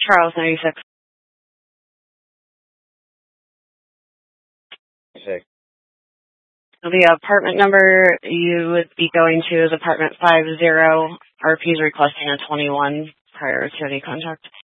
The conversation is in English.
Charles, 96. The apartment number you would be going to is apartment 50. RP is requesting a 21 prior to any contact.